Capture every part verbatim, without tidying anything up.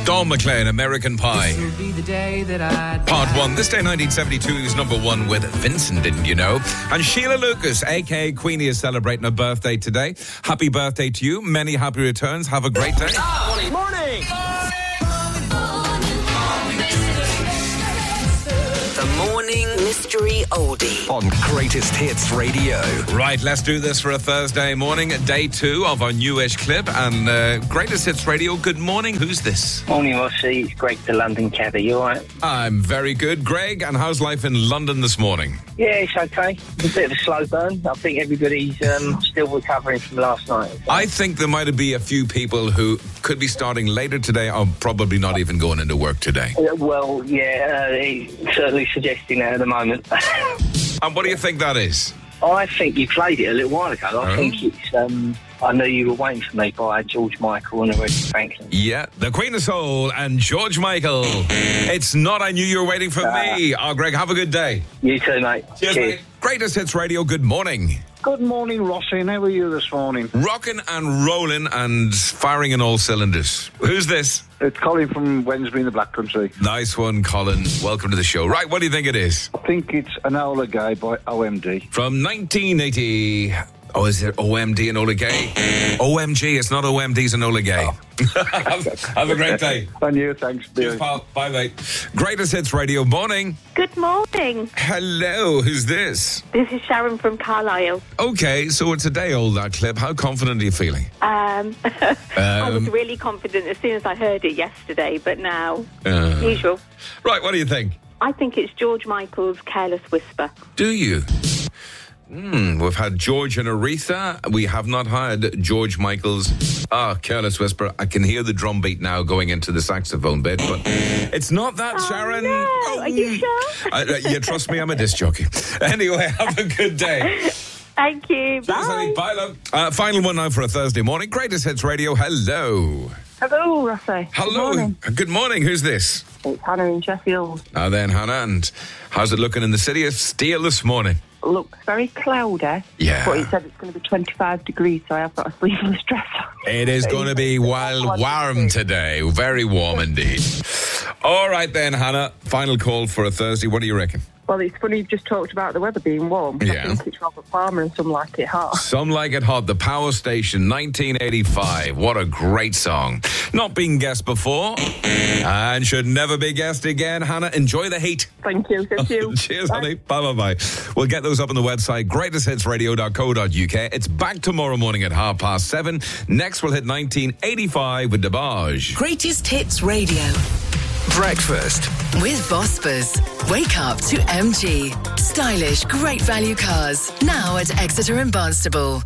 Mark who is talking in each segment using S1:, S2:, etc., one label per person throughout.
S1: Don McLean, American Pie. Part one. This day, nineteen seventy-two, he was number one with Vincent, didn't you know? And Sheila Lucas, a k a. Queenie, is celebrating her birthday today. Happy birthday to you. Many happy returns. Have a great day.
S2: Morning. Morning.
S3: The Morning Mystery Oldie
S4: on Greatest Hits Radio.
S1: Right, let's do this for a Thursday morning, day two of our newish clip. And uh, Greatest Hits Radio, good morning. Who's this?
S5: Morning, Rossi. It's Greg, the London cabbie. You all right?
S1: I'm very good. Greg, and how's life in London this morning?
S5: Yeah, it's okay. It's a bit of a slow burn. I think everybody's um, still recovering from last night. So.
S1: I think there might be a few people who could be starting later today or probably not even going into work today.
S5: Uh, well, yeah, uh, he's certainly suggesting that at the moment.
S1: And what do you think that is?
S5: I think you played it a little while ago. I
S1: Oh.
S5: think it's um, I Know You Were Waiting For Me by George Michael and Aretha Franklin.
S1: Yeah, the Queen of Soul and George Michael. It's not I Knew You Were Waiting For
S5: Uh,
S1: Me. Oh, Greg, have a good day.
S5: You too, mate.
S1: Cheers, mate. Greatest Hits Radio, good morning.
S6: Good morning, Rossi. How are you this morning?
S1: Rocking and rolling and firing in all cylinders. Who's this?
S6: It's Colin from Wednesbury in the Black Country.
S1: Nice one, Colin. Welcome to the show. Right, what do you think it is?
S6: I think it's Enola Gay by O M D.
S1: From nineteen eighty... Oh, is it O M D and Ola Gay? O M G, it's not O M D's and Ola Gay. Oh. have, have a great day.
S6: And you, thanks.
S1: Cheers, pal. Bye, mate. Greatest Hits Radio, morning.
S7: Good morning.
S1: Hello, who's this?
S7: This is Sharon from Carlisle.
S1: Okay, so it's a day old, that clip. How confident are you feeling?
S7: Um, I was
S1: Um,
S7: really confident as soon as I heard it yesterday, but now,
S1: Uh.
S7: usual.
S1: Right, what do you think?
S7: I think it's George Michael's Careless Whisper.
S1: Do you? Hmm, we've had George and Aretha. We have not had George Michael's Ah, Careless Whisper. I can hear the drum beat now going into the saxophone bit, but it's not that,
S7: Oh,
S1: Sharon.
S7: no.
S1: Oh,
S7: Are you sure?
S1: I, uh, yeah, trust me, I'm a disc jockey. Anyway, have a good day.
S7: Thank you.
S1: Cheers,
S7: Bye.
S1: honey. Bye, love. Uh, final one now for a Thursday morning. Greatest Hits Radio. Hello.
S8: Hello, Rossi.
S1: Hello.
S8: Good morning.
S1: Good morning. Who's this?
S8: It's Hannah in Sheffield.
S1: Now then, Hannah, and how's it looking in the city of Steel this morning?
S8: Looks very cloudy.
S1: Yeah.
S8: But it said it's going to be twenty-five degrees, so I have got a sleeveless dress on.
S1: It is going to be wild warm today. Very warm indeed. All right then, Hannah. Final call for a Thursday. What do you reckon?
S8: Well, it's funny you've just talked about the weather being warm. 'Cause
S1: Yeah.
S8: I think it's Robert Palmer and Some Like It Hot.
S1: Some Like It Hot, The Power Station, nineteen eighty-five. What a great song. Not been guessed before and should never be guessed again. Hannah, enjoy the heat.
S8: Thank you. Thank you.
S1: Cheers,
S8: Bye.
S1: honey. Bye-bye-bye. We'll get those up on the website, greatest hits radio dot co dot uk. It's back tomorrow morning at half past seven. Next, we'll hit nineteen eighty-five with DeBarge.
S3: Greatest Hits Radio
S4: Breakfast.
S3: with Vospers. Wake up to M G. Stylish, great value cars. Now at Exeter and Barnstable.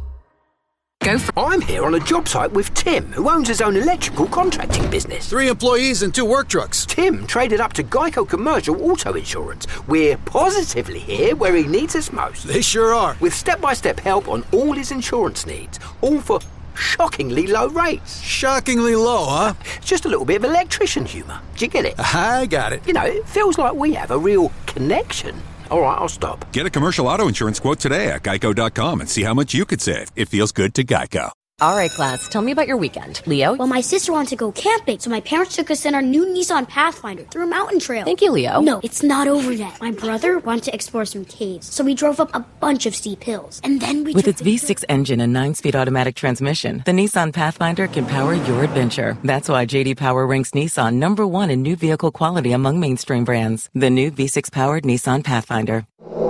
S9: Go for I'm here on a job site with Tim, who owns his own electrical contracting business.
S10: Three employees and two work trucks.
S9: Tim traded up to Geico Commercial Auto Insurance. We're positively here where he needs us most.
S10: They sure are.
S9: With step-by-step help on all his insurance needs. All for shockingly low rates.
S10: Shockingly low, huh?
S9: Just a little bit of electrician humour. Do you get it?
S10: I got it.
S9: You know, it feels like we have a real connection. All right, I'll stop.
S11: Get a commercial auto insurance quote today at geico dot com and see how much you could save. It feels good to Geico.
S12: All right, class, tell me about your weekend. Leo?
S13: Well, my sister wanted to go camping, so my parents took us in our new Nissan Pathfinder through a mountain trail.
S12: Thank you, Leo.
S13: No, it's not over yet. My brother wanted to explore some caves, so we drove up a bunch of steep hills. And then we
S12: With
S13: took
S12: its
S13: the
S12: V six engine and nine-speed automatic transmission, the Nissan Pathfinder can power your adventure. That's why J D Power ranks Nissan number one in new vehicle quality among mainstream brands. The new V six-powered Nissan Pathfinder.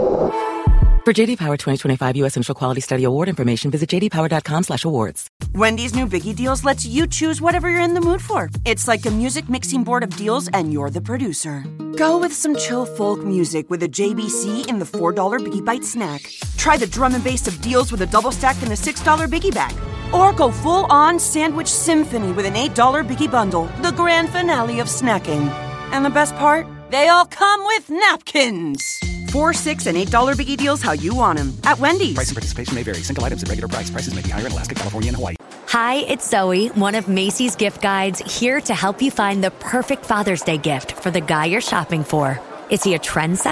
S12: For J D Power twenty twenty-five U S Central Quality Study Award information, visit j d power dot com slash awards.
S14: Wendy's new Biggie Deals lets you choose whatever you're in the mood for. It's like a music mixing board of deals, and you're the producer. Go with some chill folk music with a J B C in the four dollar Biggie Bite snack. Try the drum and bass of deals with a double stack in the six dollar Biggie Bag. Or go full-on sandwich symphony with an eight dollar Biggie Bundle, the grand finale of snacking. And the best part? They all come with napkins. Four, six, and eight dollar Biggie Deals how you want them at Wendy's.
S15: Price and participation may vary. Single items at regular price. Prices may be higher in Alaska, California, and Hawaii.
S16: Hi, it's Zoe, one of Macy's gift guides, here to help you find the perfect Father's Day gift for the guy you're shopping for. Is he a trendsetter,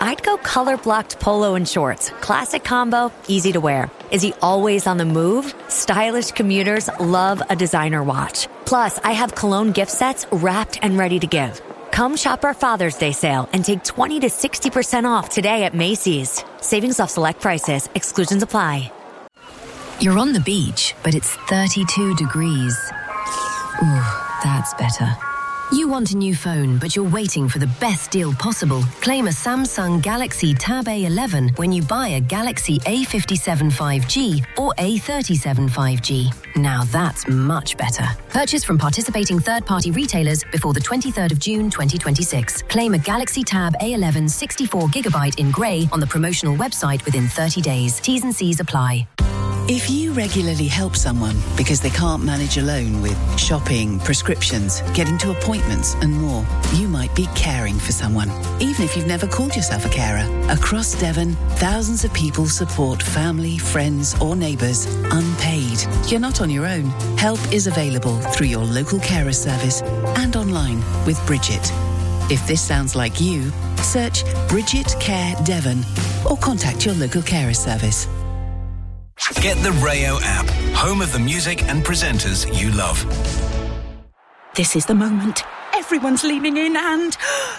S16: I'd go color-blocked polo and shorts. Classic combo, easy to wear. Is he always on the move? Stylish commuters love a designer watch. Plus, I have cologne gift sets wrapped and ready to give. Come shop our Father's Day sale and take twenty to sixty percent off today at Macy's. Savings off select prices. Exclusions apply.
S2: You're on the beach, but it's thirty-two degrees. Ooh, that's better. You want a new phone, but you're waiting for the best deal possible. Claim a Samsung Galaxy Tab A eleven when you buy a Galaxy A fifty-seven five G or A thirty-seven five G. Now that's much better. Purchase from participating third-party retailers before the twenty-third of June twenty twenty-six. Claim a Galaxy Tab A eleven sixty-four gigabyte in grey on the promotional website within thirty days. T's and C's apply.
S17: If you regularly help someone because they can't manage alone with shopping, prescriptions, getting to appointments and more, you might be caring for someone, even if you've never called yourself a carer. Across Devon, thousands of people support family, friends or neighbours unpaid. You're not on your own. Help is available through your local carer service and online with Bridget. If this sounds like you, search Bridget Care Devon or contact your local carer service.
S4: Get the Rayo app, home of the music and presenters you love.
S14: This is the moment. Everyone's leaning in and...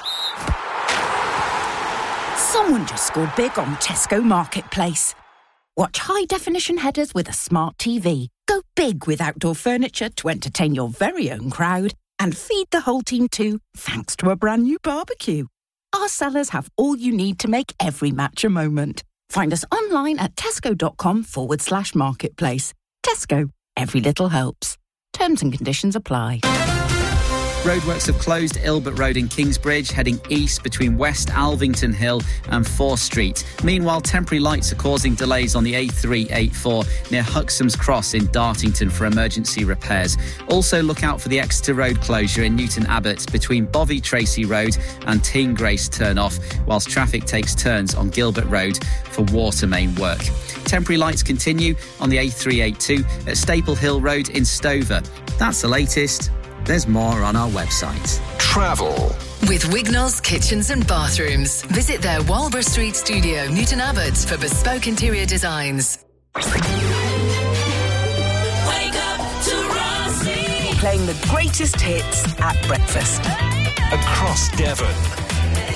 S14: someone just scored big on Tesco Marketplace. Watch high-definition headers with a smart T V. Go big with outdoor furniture to entertain your very own crowd. And feed the whole team too, thanks to a brand new barbecue. Our sellers have all you need to make every match a moment. Find us online at tesco.com forward slash marketplace. Tesco, every little helps. Terms and conditions apply.
S18: Roadworks have closed Ilbert Road in Kingsbridge, heading east between West Alvington Hill and fourth Street. Meanwhile, temporary lights are causing delays on the A three eighty-four near Huxham's Cross in Dartington for emergency repairs. Also, look out for the Exeter Road closure in Newton Abbot between Bovey Tracy Road and Teen Grace turn-off, whilst traffic takes turns on Gilbert Road for water main work. Temporary lights continue on the A three eighty-two at Staple Hill Road in Stover. That's the latest. There's more on our website.
S4: Travel.
S3: With Wignall's Kitchens and Bathrooms. Visit their Walborough Street studio, Newton Abbot, for bespoke interior designs.
S14: Wake up to Rossi. Playing the greatest hits at breakfast.
S4: Across Devon.